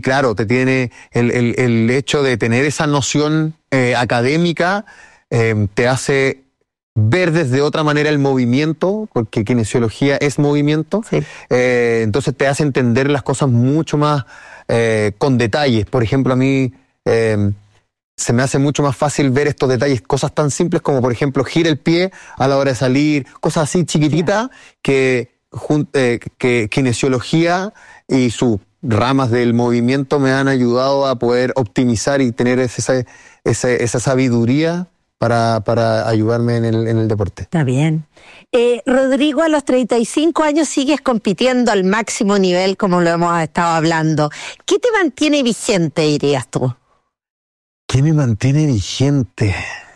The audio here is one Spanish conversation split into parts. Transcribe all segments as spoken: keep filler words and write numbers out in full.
claro, te tiene el, el, el hecho de tener esa noción eh, académica, eh, te hace ver desde otra manera el movimiento, porque kinesiología es movimiento, sí. eh, entonces te hace entender las cosas mucho más eh, con detalles. Por ejemplo, a mí eh, se me hace mucho más fácil ver estos detalles, cosas tan simples como, por ejemplo, gira el pie a la hora de salir, cosas así chiquititas, yeah. que, eh, que kinesiología y sus ramas del movimiento me han ayudado a poder optimizar y tener esa, esa, esa sabiduría Para, para ayudarme en el, en el deporte. Está bien. Eh, Rodrigo, a los treinta y cinco años sigues compitiendo al máximo nivel, como lo hemos estado hablando. ¿Qué te mantiene vigente, dirías tú? ¿Qué me mantiene vigente?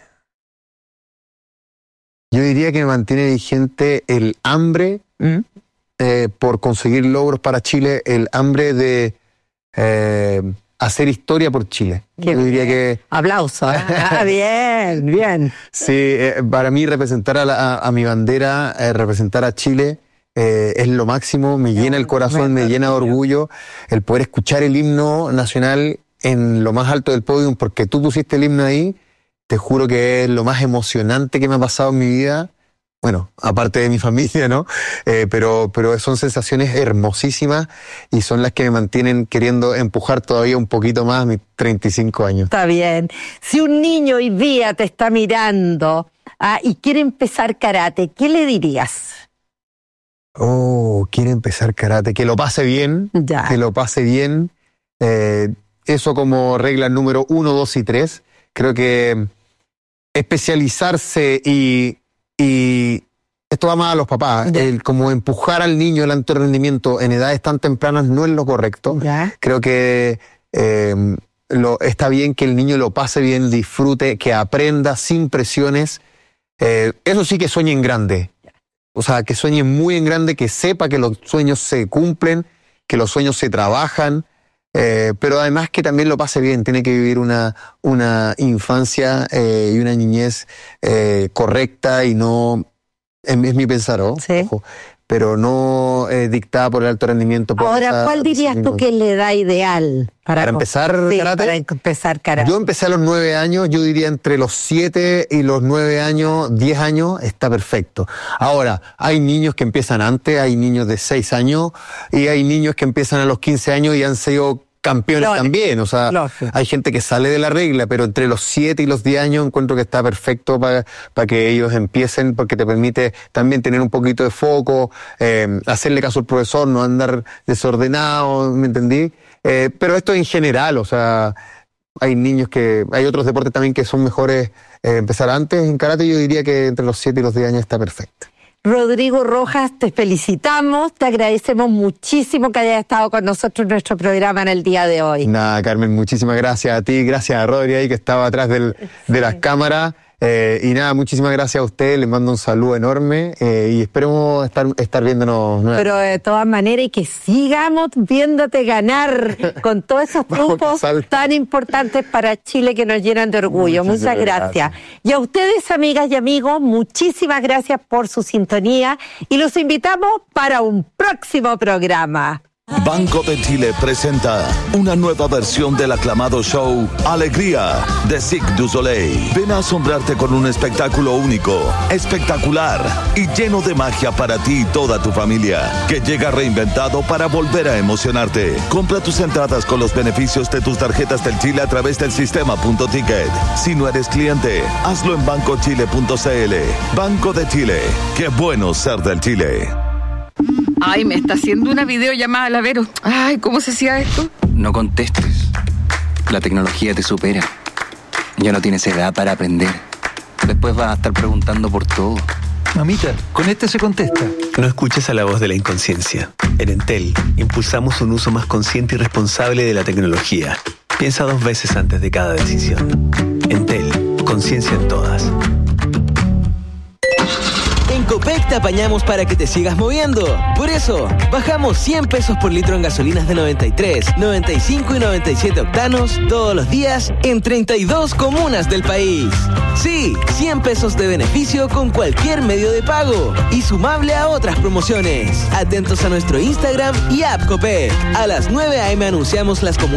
Yo diría que me mantiene vigente el hambre ¿Mm? eh, por conseguir logros para Chile, el hambre de eh, hacer historia por Chile. Qué Yo diría bien. que... Aplauso. ¿eh? Ah, bien, bien. Sí, eh, para mí representar a, la, a, a mi bandera, eh, representar a Chile, eh, es lo máximo, me llena el corazón, me llena de orgullo el poder escuchar el himno nacional en lo más alto del podio, porque tú pusiste el himno ahí, te juro que es lo más emocionante que me ha pasado en mi vida. Bueno, aparte de mi familia, ¿no? Eh, pero, pero son sensaciones hermosísimas y son las que me mantienen queriendo empujar todavía un poquito más a mis treinta y cinco años. Está bien. Si un niño hoy día te está mirando ah, y quiere empezar karate, ¿qué le dirías? Oh, quiere empezar karate, que lo pase bien, ya. que lo pase bien. Eh, eso como regla número uno, dos y tres. Creo que especializarse y... Y esto va más a los papás, ya. el como empujar al niño el alto rendimiento en edades tan tempranas no es lo correcto. Ya. Creo que eh, lo, está bien que el niño lo pase bien, disfrute, que aprenda sin presiones. Eh, eso sí, que sueñe en grande. O sea, que sueñe muy en grande, que sepa que los sueños se cumplen, que los sueños se trabajan. Eh, pero además que también lo pase bien, tiene que vivir una, una infancia eh, y una niñez eh, correcta y no, es, es mi pensar, ¿oh? Sí. Ojo, pero no eh, dictada por el alto rendimiento. Por Ahora, esa, ¿cuál dirías tú que es la edad ideal para, para empezar sí, karate? Para empezar karate. Yo empecé a los nueve años, yo diría entre los siete y los nueve años, diez años, está perfecto. Ahora, hay niños que empiezan antes, hay niños de seis años y hay niños que empiezan a los quince años y han sido campeones Lógico. también, o sea, Lógico. hay gente que sale de la regla, pero entre los siete y los diez años encuentro que está perfecto para pa que ellos empiecen, porque te permite también tener un poquito de foco, eh, hacerle caso al profesor, no andar desordenado, ¿me entendí? Eh, pero esto en general, o sea, hay niños que, hay otros deportes también que son mejores eh, empezar antes. En karate yo diría que entre los siete y los diez años está perfecto. Rodrigo Rojas, te felicitamos, te agradecemos muchísimo que hayas estado con nosotros en nuestro programa en el día de hoy. Nada, Carmen, muchísimas gracias a ti, gracias a Rodri ahí que estaba atrás del, sí. de las cámaras. Eh, y nada, muchísimas gracias a usted, les mando un saludo enorme eh, y esperemos estar, estar viéndonos nuevamente. Pero de todas maneras, y que sigamos viéndote ganar con todos esos triunfos tan importantes para Chile que nos llenan de orgullo. Muchas, Muchas gracias. gracias. Y a ustedes, amigas y amigos, muchísimas gracias por su sintonía y los invitamos para un próximo programa. Banco de Chile presenta una nueva versión del aclamado show Alegría de Cirque du Soleil. Ven a asombrarte con un espectáculo único, espectacular y lleno de magia para ti y toda tu familia, que llega reinventado para volver a emocionarte. Compra tus entradas con los beneficios de tus tarjetas del Chile a través del sistema Punto Ticket. Si no eres cliente, hazlo en banco chile punto c l. Banco de Chile. Qué bueno ser del Chile. Ay, me está haciendo una videollamada la Vero. Ay, ¿cómo se hacía esto? No contestes. La tecnología te supera. Ya no tienes edad para aprender. Después vas a estar preguntando por todo. Mamita, con este se contesta. No escuches a la voz de la inconsciencia. En Entel, impulsamos un uso más consciente y responsable de la tecnología. Piensa dos veces antes de cada decisión. Entel, conciencia en todas. En Copec te apañamos para que te sigas moviendo. Por eso, bajamos cien pesos por litro en gasolinas de noventa y tres, noventa y cinco y noventa y siete octanos todos los días en treinta y dos comunas del país. Sí, cien pesos de beneficio con cualquier medio de pago y sumable a otras promociones. Atentos a nuestro Instagram y app Copec. A las nueve a eme anunciamos las comunas